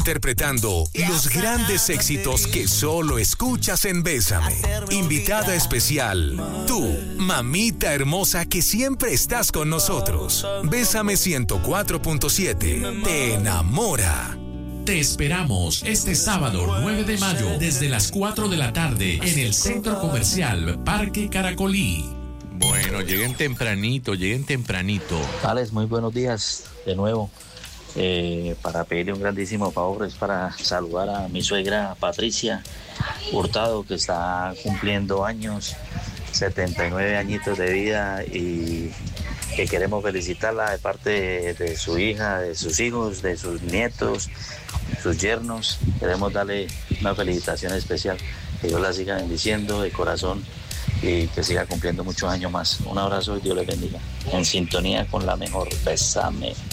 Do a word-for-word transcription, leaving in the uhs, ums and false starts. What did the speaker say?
Interpretando los grandes éxitos que solo escuchas en Bésame. Invitada especial, tú, mamita hermosa que siempre estás con nosotros. Bésame ciento cuatro punto siete. Te enamora. Te esperamos este sábado nueve de mayo desde las cuatro de la tarde en el Centro Comercial Parque Caracolí. Bueno, lleguen tempranito, lleguen tempranito. Alex, muy buenos días de nuevo. Eh, para pedirle un grandísimo favor es para saludar a mi suegra Patricia Hurtado, que está cumpliendo años, setenta y nueve añitos de vida, y que queremos felicitarla de parte de, de su hija, de sus hijos, de sus nietos, sus yernos. Queremos darle una felicitación especial, que Dios la siga bendiciendo de corazón y que siga cumpliendo muchos años más. Un abrazo y Dios les bendiga. En sintonía con la mejor. Bésame.